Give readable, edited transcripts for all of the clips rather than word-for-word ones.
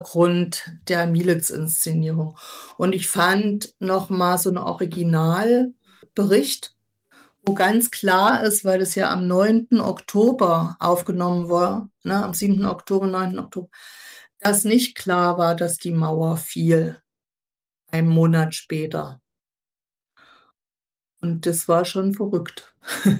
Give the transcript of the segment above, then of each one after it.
Grund der Mielitz-Inszenierung. Und ich fand noch mal so 'n Originalbericht, wo ganz klar ist, weil das ja am 9. Oktober aufgenommen war, ne, am 7. Oktober, 9. Oktober, dass nicht klar war, dass die Mauer fiel, einen Monat später. Und das war schon verrückt,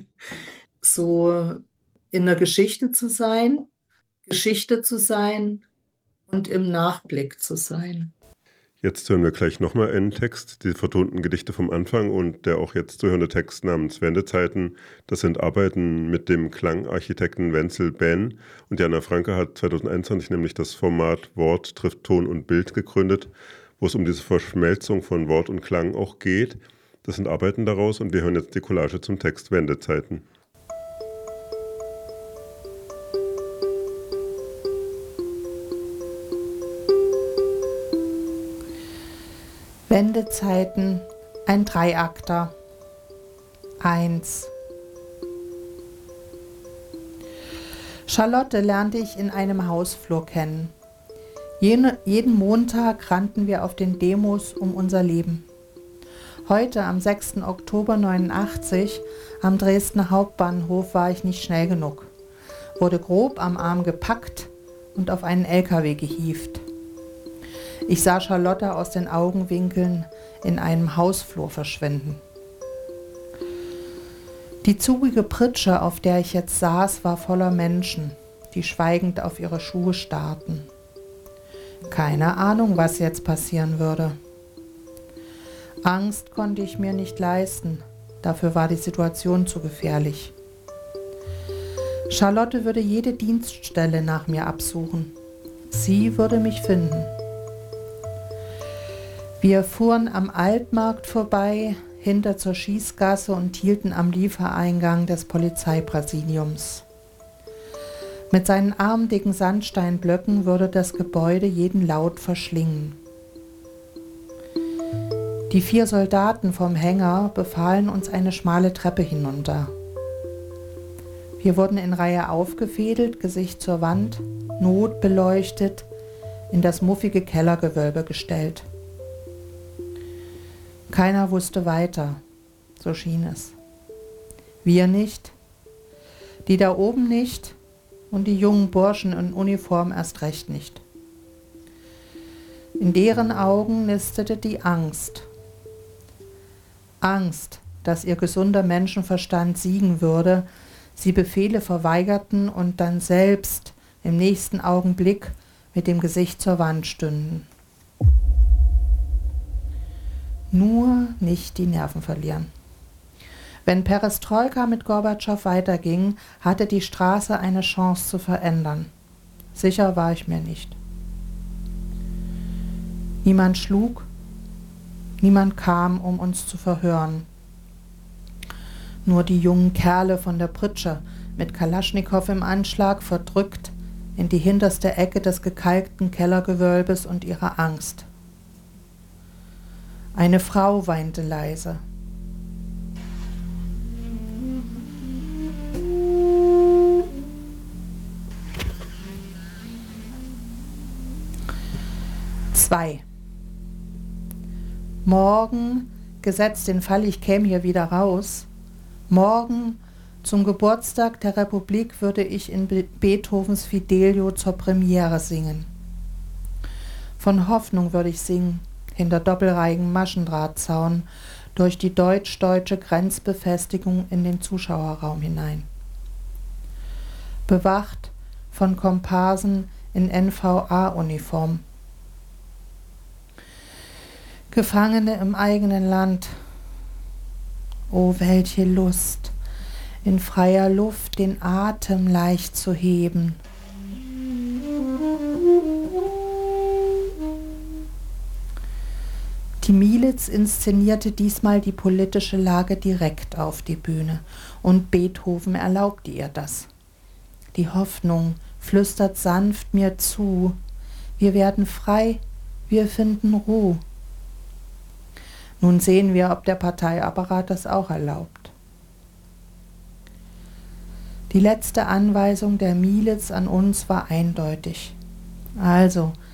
so in der Geschichte zu sein und im Nachblick zu sein. Jetzt hören wir gleich nochmal einen Text, die vertonten Gedichte vom Anfang und der auch jetzt zu hörende Text namens Wendezeiten. Das sind Arbeiten mit dem Klangarchitekten Wenzel Behn, und Jana Franke hat 2021 nämlich das Format Wort trifft Ton und Bild gegründet, wo es um diese Verschmelzung von Wort und Klang auch geht. Das sind Arbeiten daraus und wir hören jetzt die Collage zum Text Wendezeiten. Wendezeiten, ein Dreiakter. 1. Charlotte lernte ich in einem Hausflur kennen. Jeden Montag rannten wir auf den Demos um unser Leben. Heute, am 6. Oktober 89, am Dresdner Hauptbahnhof, war ich nicht schnell genug. Wurde grob am Arm gepackt und auf einen LKW gehievt. Ich sah Charlotte aus den Augenwinkeln in einem Hausflur verschwinden. Die zugige Pritsche, auf der ich jetzt saß, war voller Menschen, die schweigend auf ihre Schuhe starrten. Keine Ahnung, was jetzt passieren würde. Angst konnte ich mir nicht leisten, dafür war die Situation zu gefährlich. Charlotte würde jede Dienststelle nach mir absuchen. Sie würde mich finden. Wir fuhren am Altmarkt vorbei, hinter zur Schießgasse und hielten am Liefereingang des Polizeipräsidiums. Mit seinen armdicken Sandsteinblöcken würde das Gebäude jeden Laut verschlingen. Die 4 Soldaten vom Hänger befahlen uns eine schmale Treppe hinunter. Wir wurden in Reihe aufgefädelt, Gesicht zur Wand, notbeleuchtet, in das muffige Kellergewölbe gestellt. Keiner wusste weiter, so schien es. Wir nicht, die da oben nicht und die jungen Burschen in Uniform erst recht nicht. In deren Augen nistete die Angst. Angst, dass ihr gesunder Menschenverstand siegen würde, sie Befehle verweigerten und dann selbst im nächsten Augenblick mit dem Gesicht zur Wand stünden. Nur nicht die Nerven verlieren. Wenn Perestroika mit Gorbatschow weiterging, hatte die Straße eine Chance zu verändern. Sicher war ich mir nicht. Niemand schlug, niemand kam, um uns zu verhören. Nur die jungen Kerle von der Pritsche, mit Kalaschnikow im Anschlag, verdrückt in die hinterste Ecke des gekalkten Kellergewölbes und ihre Angst. Eine Frau weinte leise. Zwei. Morgen, gesetzt den Fall, ich käme hier wieder raus, morgen zum Geburtstag der Republik würde ich in Beethovens Fidelio zur Premiere singen. Von Hoffnung würde ich singen, hinter doppelreihigem Maschendrahtzaun, durch die deutsch-deutsche Grenzbefestigung in den Zuschauerraum hinein. Bewacht von Komparsen in NVA-Uniform. Gefangene im eigenen Land. Oh, welche Lust, in freier Luft den Atem leicht zu heben. Die Mielitz inszenierte diesmal die politische Lage direkt auf die Bühne und Beethoven erlaubte ihr das. Die Hoffnung flüstert sanft mir zu, wir werden frei, wir finden Ruhe. Nun sehen wir, ob der Parteiapparat das auch erlaubt. Die letzte Anweisung der Mielitz an uns war eindeutig. Also,